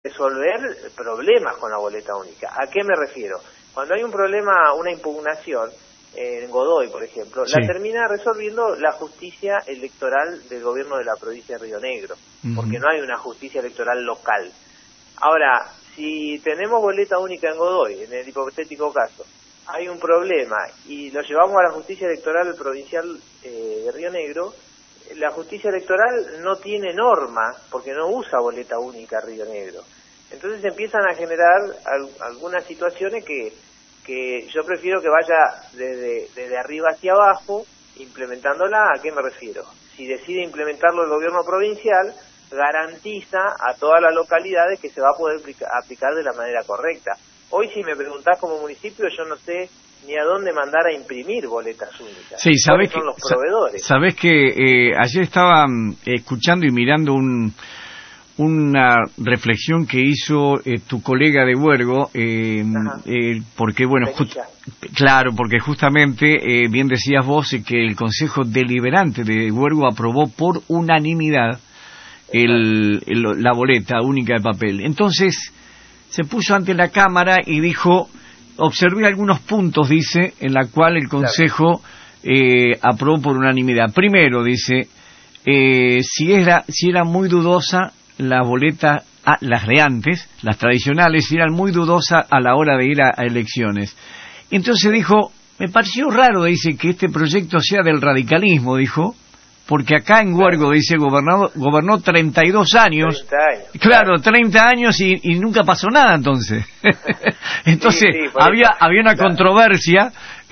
resolver problemas con la boleta única. ¿A qué me refiero? Cuando hay un problema, una impugnación, en Godoy, por ejemplo, sí, la termina resolviendo la justicia electoral del gobierno de la provincia de Río Negro, porque no hay una justicia electoral local. Ahora, si tenemos boleta única en Godoy, en el hipotético caso, hay un problema y lo llevamos a la justicia electoral provincial de Río Negro, la justicia electoral no tiene norma porque no usa boleta única Río Negro. Entonces empiezan a generar algunas situaciones que yo prefiero que vaya desde arriba hacia abajo, implementándola. ¿A qué me refiero? Si decide implementarlo el gobierno provincial, garantiza a todas las localidades que se va a poder aplicar de la manera correcta. Hoy, si me preguntás como municipio, yo no sé ni a dónde mandar a imprimir boletas únicas. Sí, sabés son los proveedores. Sabés que ayer estaba escuchando y mirando una reflexión que hizo tu colega de Huergo, porque bueno, claro, porque justamente bien decías vos que el Consejo Deliberante de Huergo aprobó por unanimidad la boleta única de papel. Entonces se puso ante la Cámara y dijo: observé algunos puntos, dice, en la cual el Consejo aprobó por unanimidad. Primero, dice, si era muy dudosa las boletas, las de antes, las tradicionales, eran muy dudosas a la hora de ir a elecciones. Entonces dijo, me pareció raro, dice, que este proyecto sea del radicalismo, dijo, porque acá en Huergo, dice, gobernó 32 años. 30 años. Claro, 30 años y nunca pasó nada, entonces. Entonces, sí, había una controversia,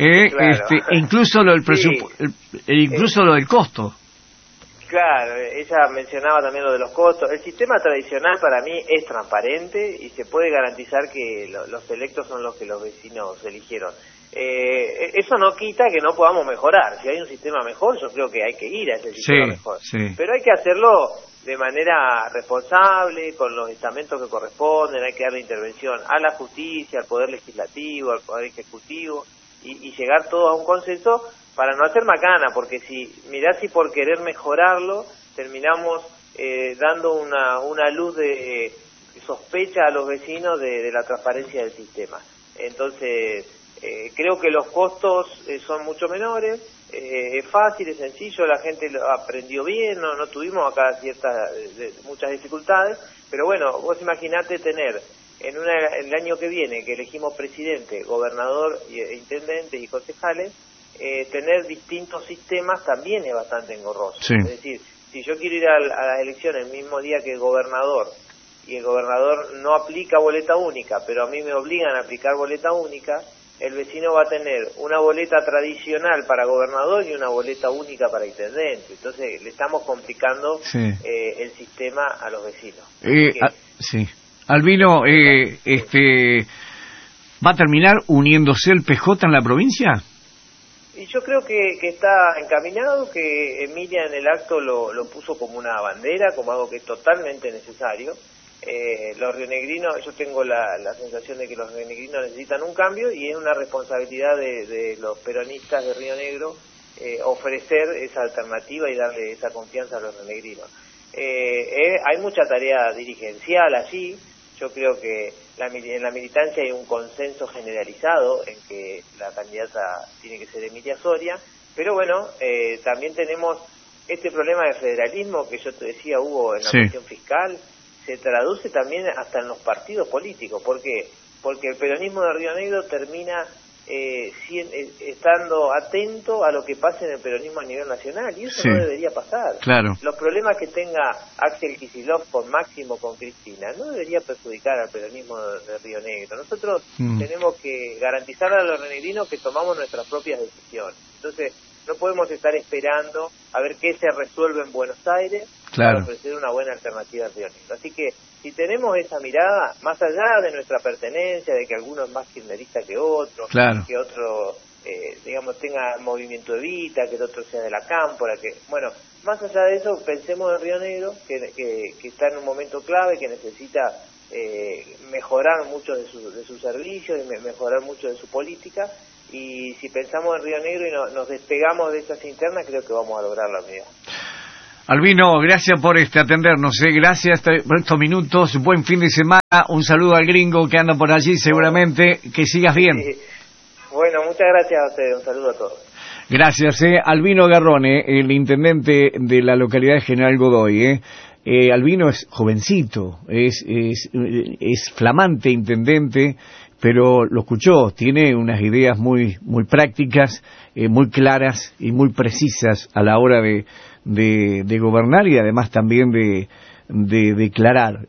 incluso lo del incluso lo del costo. Claro, ella mencionaba también lo de los costos. El sistema tradicional para mí es transparente y se puede garantizar que los electos son los que los vecinos eligieron. Eso no quita que no podamos mejorar. Si hay un sistema mejor, yo creo que hay que ir a ese sistema mejor. Sí. Pero hay que hacerlo de manera responsable, con los estamentos que corresponden. Hay que darle intervención a la justicia, al Poder Legislativo, al Poder Ejecutivo y llegar todos a un consenso para no hacer macana, porque si por querer mejorarlo terminamos dando una luz de sospecha a los vecinos de la transparencia del sistema. Entonces, creo que los costos son mucho menores, es fácil, es sencillo, la gente lo aprendió bien, no tuvimos acá muchas dificultades, pero bueno, vos imaginate tener en el año que viene, que elegimos presidente, gobernador, intendentes y concejales, tener distintos sistemas también es bastante engorroso. Sí. Es decir, si yo quiero ir a las elecciones el mismo día que el gobernador, y el gobernador no aplica boleta única, pero a mí me obligan a aplicar boleta única, el vecino va a tener una boleta tradicional para gobernador y una boleta única para intendente. Entonces le estamos complicando el sistema a los vecinos. Sí. Albino, ¿va a terminar uniéndose el PJ en la provincia? Y yo creo que está encaminado, que Emilia en el acto lo puso como una bandera, como algo que es totalmente necesario. Los rionegrinos, yo tengo la sensación de que los rionegrinos necesitan un cambio y es una responsabilidad de los peronistas de Río Negro ofrecer esa alternativa y darle esa confianza a los rionegrinos. Hay mucha tarea dirigencial allí. Yo creo que en la militancia hay un consenso generalizado en que la candidata tiene que ser Emilia Soria, pero bueno, también tenemos este problema de federalismo que yo te decía hubo en la cuestión fiscal, se traduce también hasta en los partidos políticos. ¿Por qué? Porque el peronismo de Río Negro termina estando atento a lo que pasa en el peronismo a nivel nacional, y eso no debería pasar. Claro. Los problemas que tenga Axel Kicillof con Máximo, con Cristina, no debería perjudicar al peronismo de Río Negro. Nosotros tenemos que garantizar a los rionegrinos que tomamos nuestras propias decisiones. Entonces, no podemos estar esperando a ver qué se resuelve en Buenos Aires para ofrecer una buena alternativa al Río Negro. Así que, si tenemos esa mirada, más allá de nuestra pertenencia, de que alguno es más kirchnerista que otro, que otro, tenga movimiento Evita, que el otro sea de la Cámpora, bueno, más allá de eso, pensemos en Río Negro, que está en un momento clave, que necesita mejorar mucho de sus servicios y mejorar mucho de su política. Y si pensamos en Río Negro y nos despegamos de esas internas, creo que vamos a lograr la medida. Albino, gracias por atendernos, gracias por estos minutos, buen fin de semana, un saludo al gringo que anda por allí seguramente, que sigas bien. Sí. Bueno, muchas gracias a ustedes, un saludo a todos. Gracias, Albino Garrone, el intendente de la localidad de General Godoy, Albino es jovencito, es flamante intendente, pero lo escuchó, tiene unas ideas muy prácticas, muy claras y muy precisas a la hora de gobernar y además también de declarar.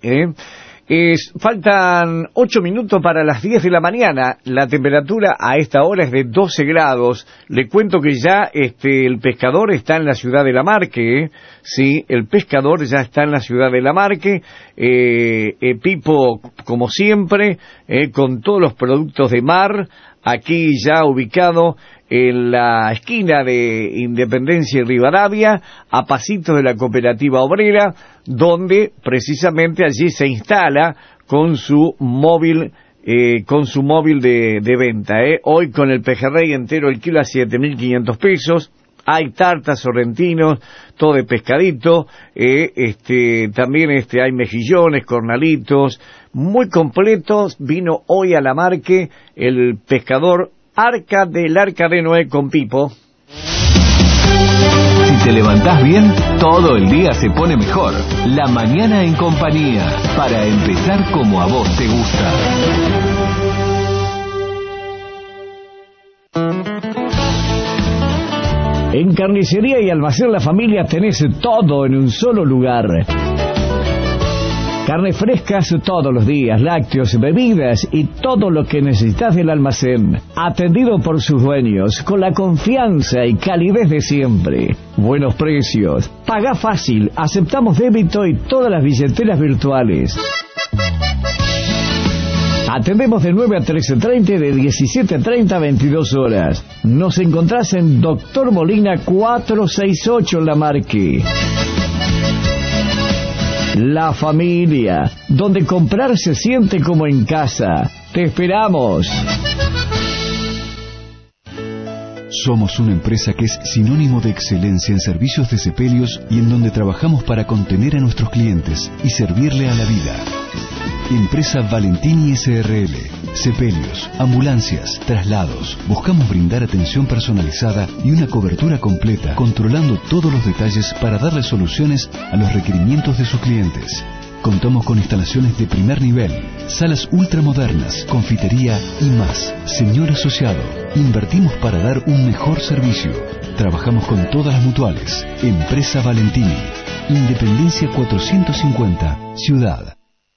Faltan 8 minutos para las 10 de la mañana. La temperatura a esta hora es de 12 grados. Le cuento que ya el pescador está en la ciudad de La Marque. Sí, el pescador ya está en la ciudad de La Marque. Pipo, como siempre, con todos los productos de mar, aquí ya ubicado en la esquina de Independencia y Rivadavia, a pasitos de la Cooperativa Obrera, donde precisamente allí se instala con su móvil de venta. Hoy con el pejerrey entero el kilo a 7.500 pesos. Hay tartas, sorrentinos, todo de pescadito, también hay mejillones, cornalitos, muy completos. Vino hoy a La Marque el pescador del Arca de Noé con Pipo. Si te levantás bien, todo el día se pone mejor. La mañana en compañía, para empezar como a vos te gusta. En Carnicería y Almacén La Familia tenés todo en un solo lugar. Carnes frescas todos los días, lácteos, bebidas y todo lo que necesitas del almacén. Atendido por sus dueños, con la confianza y calidez de siempre. Buenos precios. Pagá fácil, aceptamos débito y todas las billeteras virtuales. Atendemos de 9 a 13:30 y de 17:30 a 22 horas. Nos encontrás en Doctor Molina 468 en La Marque. La Familia, donde comprar se siente como en casa. Te esperamos. Somos una empresa que es sinónimo de excelencia en servicios de sepelios y en donde trabajamos para contener a nuestros clientes y servirle a la vida. Empresa Valentini SRL. Sepelios, ambulancias, traslados. Buscamos brindar atención personalizada y una cobertura completa, controlando todos los detalles para darle soluciones a los requerimientos de sus clientes. Contamos con instalaciones de primer nivel, salas ultramodernas, confitería y más. Señor asociado, invertimos para dar un mejor servicio. Trabajamos con todas las mutuales. Empresa Valentini. Independencia 450, Ciudad.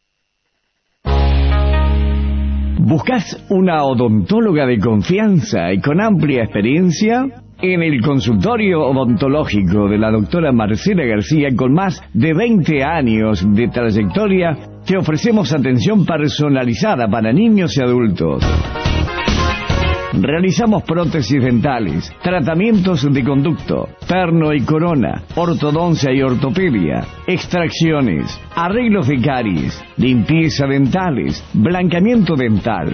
¿Buscas una odontóloga de confianza y con amplia experiencia? En el consultorio odontológico de la doctora Marcela García, con más de 20 años de trayectoria, te ofrecemos atención personalizada para niños y adultos. Realizamos prótesis dentales, tratamientos de conducto, perno y corona, ortodoncia y ortopedia, extracciones, arreglos de caries, limpieza dentales, blanqueamiento dental.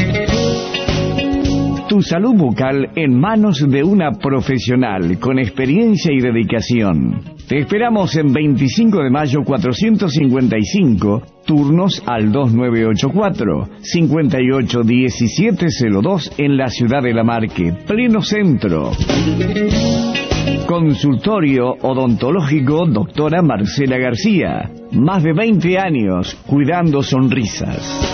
Tu salud bucal en manos de una profesional con experiencia y dedicación. Te esperamos en 25 de mayo 455, turnos al 2984-581702 en la ciudad de La Marque, pleno centro. Consultorio odontológico doctora Marcela García. Más de 20 años cuidando sonrisas.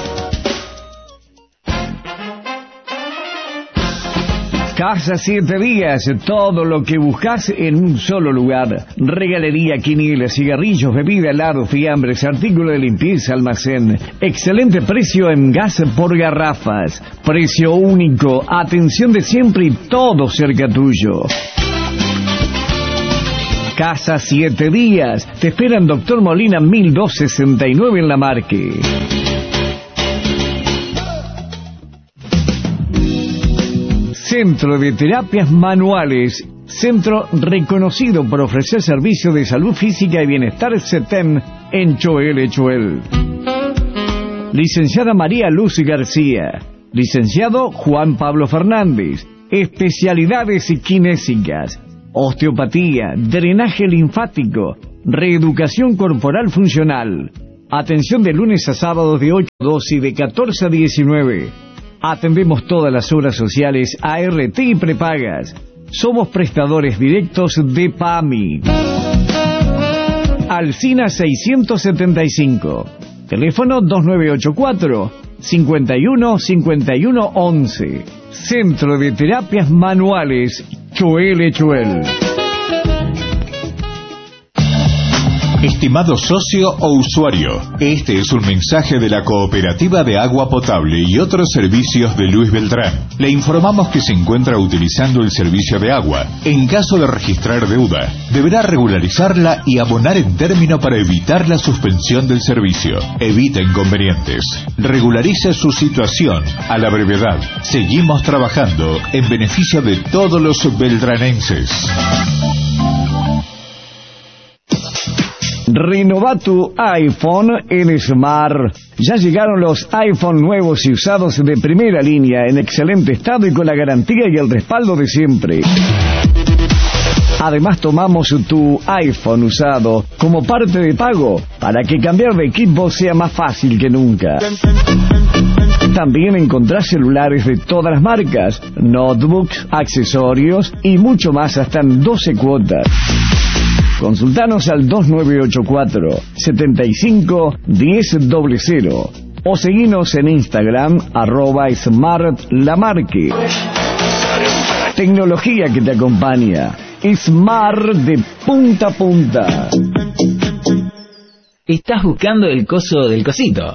Casa 7 días, todo lo que buscas en un solo lugar. Regalería, quinielas, cigarrillos, bebida, helado, fiambres, artículos de limpieza, almacén. Excelente precio en gas por garrafas. Precio único, atención de siempre y todo cerca tuyo. Casa 7 días, te esperan Doctor Molina 1269 en La Marque. Centro de Terapias Manuales, centro reconocido por ofrecer servicios de salud física y bienestar CETEM en Choel. Licenciada María Luz García, licenciado Juan Pablo Fernández, especialidades kinésicas, osteopatía, drenaje linfático, reeducación corporal funcional. Atención de lunes a sábados de 8 a 12 y de 14 a 19. Atendemos todas las obras sociales, ART y prepagas. Somos prestadores directos de PAMI. Alsina 675. Teléfono 2984 51 11. Centro de Terapias Manuales Chuel Echuel. Estimado socio o usuario, este es un mensaje de la Cooperativa de Agua Potable y otros servicios de Luis Beltrán. Le informamos que se encuentra utilizando el servicio de agua. En caso de registrar deuda, deberá regularizarla y abonar en término para evitar la suspensión del servicio. Evita inconvenientes. Regularice su situación a la brevedad. Seguimos trabajando en beneficio de todos los beltranenses. Renova tu iPhone en Smart. Ya llegaron los iPhone nuevos y usados de primera línea, en excelente estado y con la garantía y el respaldo de siempre. Además, tomamos tu iPhone usado como parte de pago para que cambiar de equipo sea más fácil que nunca. También encontrás celulares de todas las marcas, notebooks, accesorios y mucho más hasta en 12 cuotas. Consultanos al 2984 75 1000 o seguinos en Instagram @smartlamarque. Tecnología que te acompaña. Smart de punta a punta. ¿Estás buscando el coso del cosito?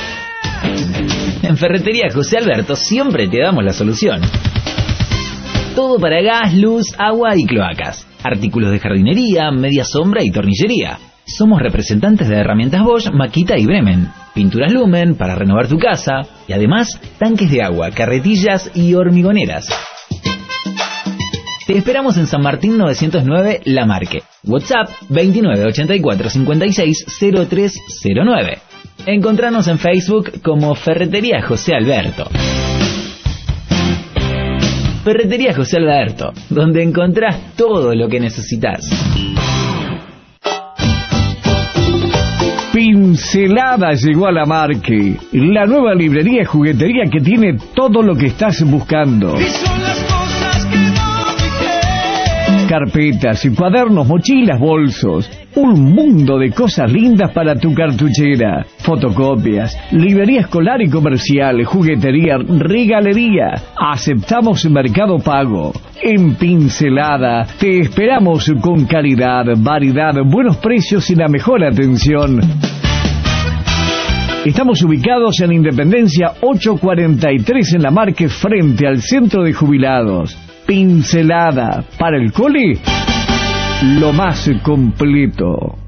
En Ferretería José Alberto siempre te damos la solución. Todo para gas, luz, agua y cloacas. Artículos de jardinería, media sombra y tornillería. Somos representantes de herramientas Bosch, Makita y Bremen. Pinturas Lumen para renovar tu casa. Y además, tanques de agua, carretillas y hormigoneras. Te esperamos en San Martín 909 La Marque. WhatsApp 2984560309. Encontranos en Facebook como Ferretería José Alberto. Ferretería José Alberto, donde encontrás todo lo que necesitas. Pincelada llegó a La Marque, la nueva librería y juguetería que tiene todo lo que estás buscando. Carpetas, cuadernos, mochilas, bolsos. Un mundo de cosas lindas para tu cartuchera. Fotocopias, librería escolar y comercial, juguetería, regalería. Aceptamos Mercado Pago. En Pincelada te esperamos con calidad, variedad, buenos precios y la mejor atención. Estamos ubicados en Independencia 843 en La Marque, frente al Centro de Jubilados. Pincelada, para el cole, lo más completo.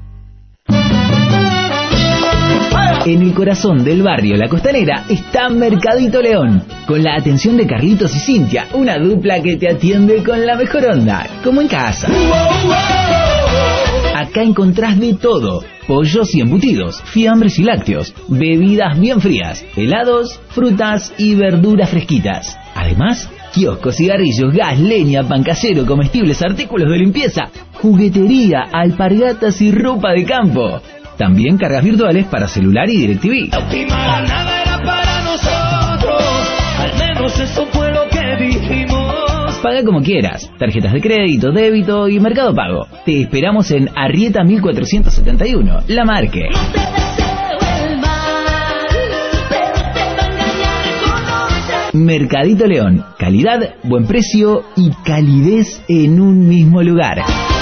En el corazón del barrio La Costanera está Mercadito León, con la atención de Carlitos y Cintia, una dupla que te atiende con la mejor onda, como en casa. Acá encontrás de todo: pollos y embutidos, fiambres y lácteos, bebidas bien frías, helados, frutas y verduras fresquitas. Además, kioscos, cigarrillos, gas, leña, pan casero, comestibles, artículos de limpieza, juguetería, alpargatas y ropa de campo. También cargas virtuales para celular y DirecTV. Nada era para nosotros, al menos eso fue lo que dijimos. Paga como quieras, tarjetas de crédito, débito y Mercado Pago. Te esperamos en Arrieta 1471, La Marque. Mercadito León, calidad, buen precio y calidez en un mismo lugar.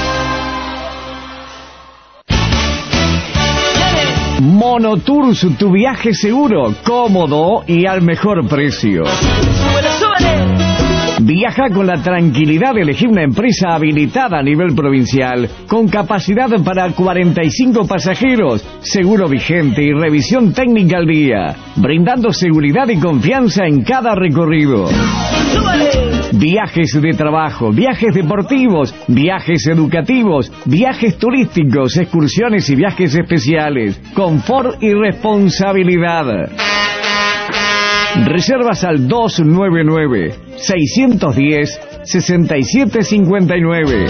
Monotours, tu viaje seguro, cómodo y al mejor precio. Viaja con la tranquilidad de elegir una empresa habilitada a nivel provincial, con capacidad para 45 pasajeros, seguro vigente y revisión técnica al día, brindando seguridad y confianza en cada recorrido. Viajes de trabajo, viajes deportivos, viajes educativos, viajes turísticos, excursiones y viajes especiales, confort y responsabilidad. Reservas al 299-610 6759.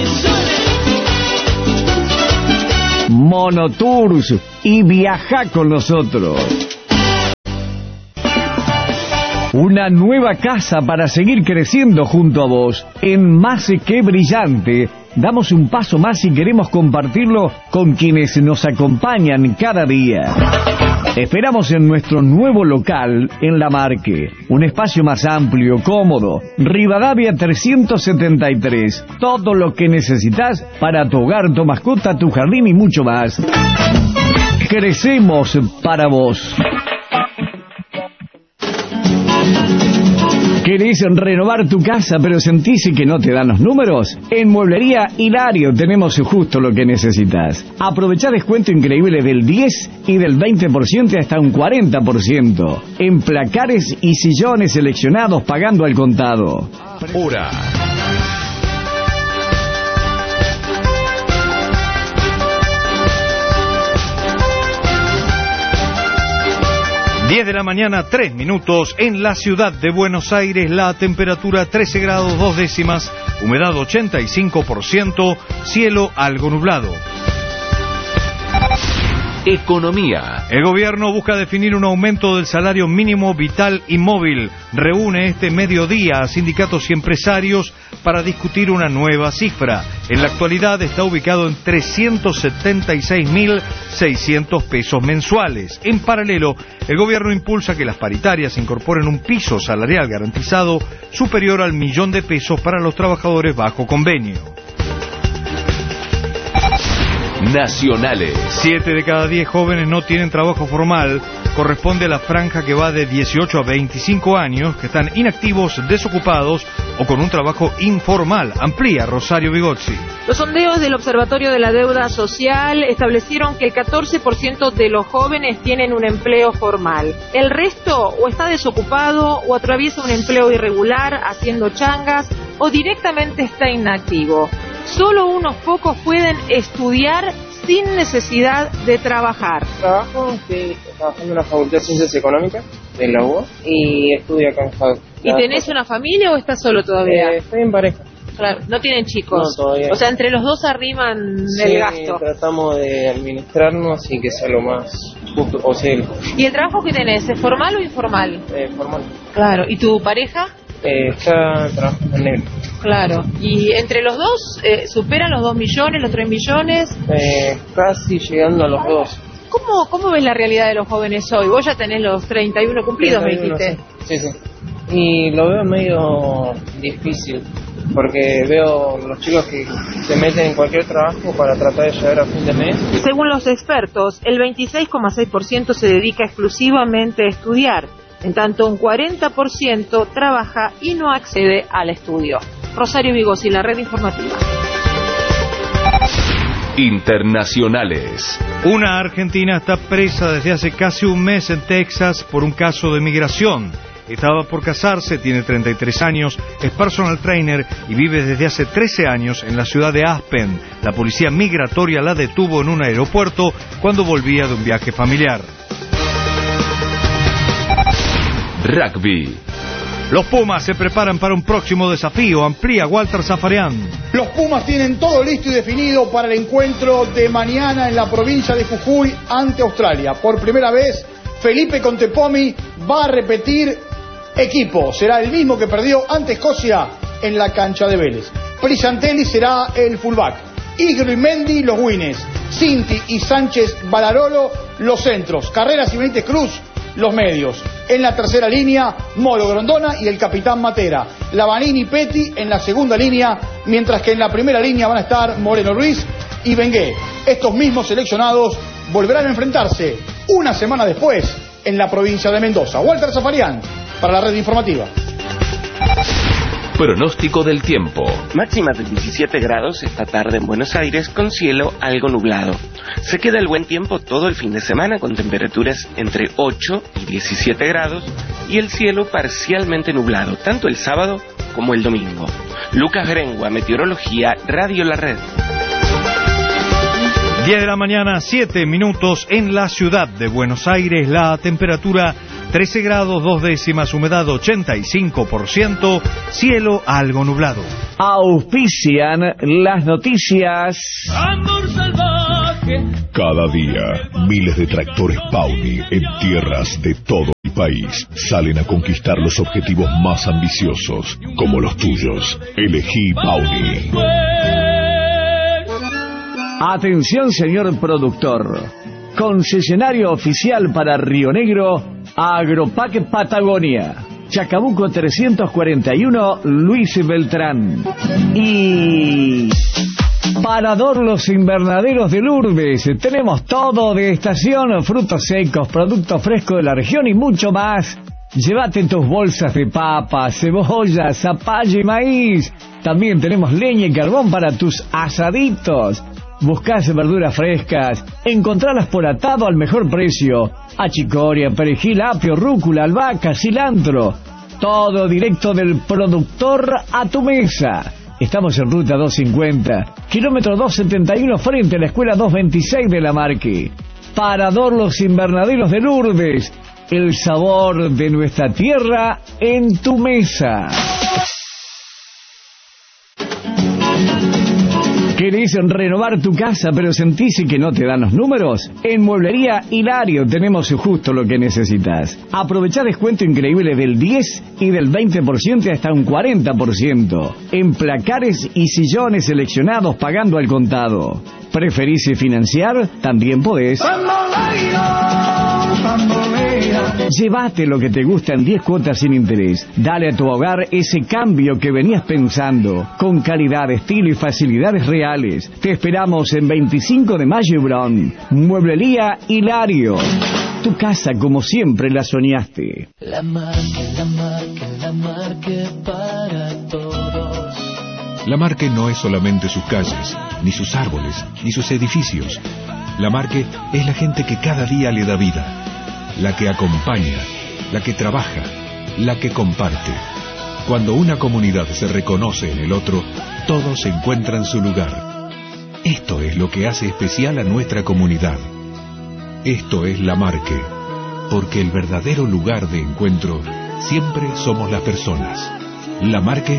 Monotours y viaja con nosotros. Una nueva casa para seguir creciendo junto a vos. En Más que Brillante, damos un paso más y queremos compartirlo con quienes nos acompañan cada día. Esperamos en nuestro nuevo local en La Marque, un espacio más amplio, cómodo, Rivadavia 373. Todo lo que necesitas para tu hogar, tu mascota, tu jardín y mucho más. Crecemos para vos. ¿Querés renovar tu casa pero sentís que no te dan los números? En Mueblería Hilario tenemos justo lo que necesitas. Aprovechá descuento increíble del 10 y del 20% hasta un 40%. En placares y sillones seleccionados pagando al contado. Hora. 10 de la mañana, 3 minutos, en la ciudad de Buenos Aires, la temperatura 13 grados 2 décimas, humedad 85%, cielo algo nublado. Economía. El gobierno busca definir un aumento del salario mínimo vital y móvil. Reúne este mediodía a sindicatos y empresarios para discutir una nueva cifra. En la actualidad está ubicado en 376.600 pesos mensuales. En paralelo, el gobierno impulsa que las paritarias incorporen un piso salarial garantizado superior al 1.000.000 de pesos para los trabajadores bajo convenio. Nacionales. 7 de cada 10 jóvenes no tienen trabajo formal. Corresponde a la franja que va de 18 a 25 años, que están inactivos, desocupados o con un trabajo informal. Amplía Rosario Vigozzi. Los sondeos del Observatorio de la Deuda Social establecieron que el 14% de los jóvenes tienen un empleo formal. El resto o está desocupado o atraviesa un empleo irregular haciendo changas o directamente está inactivo. Solo unos pocos pueden estudiar sin necesidad de trabajar. Trabajo, estoy trabajando en la Facultad de Ciencias Económicas de la UBA y estudio acá en FAD. ¿Y tenés una familia o estás solo todavía? Estoy en pareja. Claro, no tienen chicos. No, todavía. O sea, entre los dos arriman el gasto. Tratamos de administrarnos y que sea lo más justo posible. ¿Y el trabajo que tenés, es formal o informal? Formal. Claro, ¿y tu pareja? Está trabajando en negro. Claro, ¿y entre los dos superan los 2 millones, los 3 millones? Casi llegando a los 2. ¿Cómo ves la realidad de los jóvenes hoy? Vos ya tenés los 31 cumplidos, 31, me dijiste. Sí. Y lo veo medio difícil, porque veo los chicos que se meten en cualquier trabajo para tratar de llegar a fin de mes. Según los expertos, el 26,6% se dedica exclusivamente a estudiar, en tanto un 40% trabaja y no accede al estudio. Rosario Vigozzi, la red informativa. Internacionales. Una argentina está presa desde hace casi un mes en Texas por un caso de migración. Estaba por casarse, tiene 33 años, es personal trainer y vive desde hace 13 años en la ciudad de Aspen. La policía migratoria la detuvo en un aeropuerto cuando volvía de un viaje familiar. Rugby. Los Pumas se preparan para un próximo desafío. Amplía Walter Zafarian. Los Pumas tienen todo listo y definido para el encuentro de mañana en la provincia de Jujuy ante Australia. Por primera vez, Felipe Contepomi va a repetir equipo. Será el mismo que perdió ante Escocia en la cancha de Vélez. Prisantelli será el fullback. Igro y Mendy los wings. Cinti y Sánchez Balarolo los centros. Carreras y Benítez Cruz los medios. En la tercera línea, Molo Grondona y el capitán Matera. Lavanini y Petty en la segunda línea, mientras que en la primera línea van a estar Moreno Ruiz y Bengué. Estos mismos seleccionados volverán a enfrentarse una semana después en la provincia de Mendoza. Walter Zafarian, para la red informativa. Pronóstico del tiempo. Máximas de 17 grados esta tarde en Buenos Aires con cielo algo nublado. Se queda el buen tiempo todo el fin de semana con temperaturas entre 8 y 17 grados y el cielo parcialmente nublado, tanto el sábado como el domingo. Lucas Grengua, Meteorología, Radio La Red. 10 de la mañana, 7 minutos en la ciudad de Buenos Aires, la temperatura 13 grados 2 décimas, humedad 85%, cielo algo nublado. Auspician las noticias. Amor salvaje. Cada día, miles de tractores Pauni en tierras de todo el país salen a conquistar los objetivos más ambiciosos, como los tuyos. Elegí Pauni. Atención, señor productor. Concesionario oficial para Río Negro, Agropac Patagonia. Chacabuco 341, Luis Beltrán. Y Parador Los Invernaderos de Lourdes. Tenemos todo de estación, frutos secos, productos frescos de la región y mucho más. Llévate tus bolsas de papas, cebollas, zapallo y maíz. También tenemos leña y carbón para tus asaditos. Buscás verduras frescas, encontralas por atado al mejor precio. Achicoria, perejil, apio, rúcula, albahaca, cilantro. Todo directo del productor a tu mesa. Estamos en ruta 250, kilómetro 271, frente a la escuela 226 de La Marque. Parador Los Invernaderos de Lourdes. El sabor de nuestra tierra en tu mesa. ¿Querés renovar tu casa pero sentís que no te dan los números? En Mueblería Hilario tenemos justo lo que necesitas. Aprovechá descuento increíble del 10 y del 20% hasta un 40%. En placares y sillones seleccionados pagando al contado. ¿Preferís financiar? También podés. Llévate lo que te gusta en 10 cuotas sin interés. Dale a tu hogar ese cambio que venías pensando, con calidad, estilo y facilidades reales. Te esperamos en 25 de mayo y Bron. Mueblería Hilario. Tu casa como siempre la soñaste. La Marque para todos. La Marque no es solamente sus calles, ni sus árboles, ni sus edificios. La Marque es la gente que cada día le da vida. La que acompaña, la que trabaja, la que comparte. Cuando una comunidad se reconoce en el otro, todos encuentran su lugar. Esto es lo que hace especial a nuestra comunidad. Esto es La Marque, porque el verdadero lugar de encuentro siempre somos las personas. La Marque